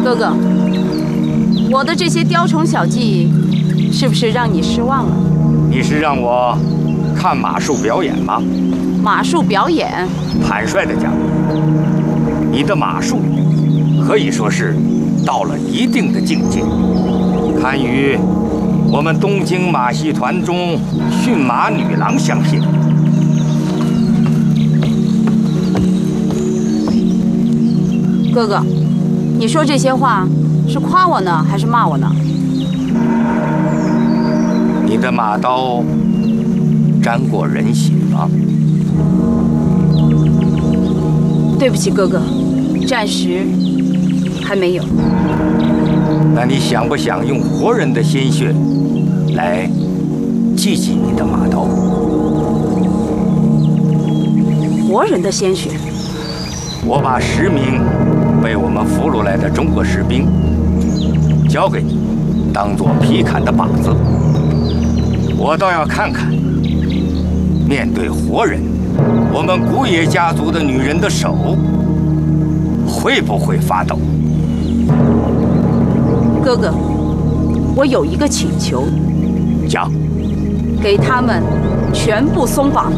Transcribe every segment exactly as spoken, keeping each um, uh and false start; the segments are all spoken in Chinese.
哥哥，我的这些雕虫小技，是不是让你失望了？ 你是让我看马术表演吗？ 马术表演？ 坦率地讲，你的马术可以说是到了一定的境界，堪与我们东京马戏团中驯马女郎相媲。 哥哥，你说这些话是夸我呢，还是骂我呢？ 你的马刀沾过人血吗？ 对不起，哥哥，暂时还没有。 那你想不想用活人的鲜血来祭祭你的马刀？ 活人的鲜血？ 我把十名被我们俘虏来的中国士兵交给你，当做劈砍的靶子。我倒要看看，面对活人，我们古野家族的女人的手会不会发抖？ 哥哥，我有一个请求， 讲， 给他们全部松绑。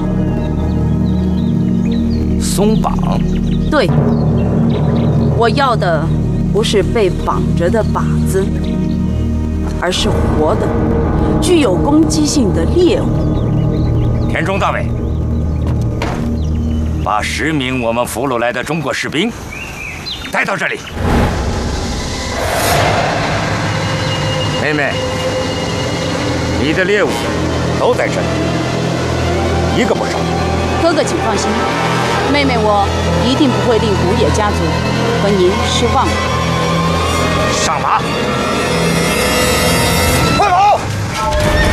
松绑？ 对，我要的不是被绑着的靶子，而是活的、具有攻击性的猎物。 田中大尉，把十名我们俘虏来的中国士兵带到这里。妹妹，你的猎物都在这里，一个不少。 哥哥，请放心，妹妹我一定不会令古野家族和您失望。 上马！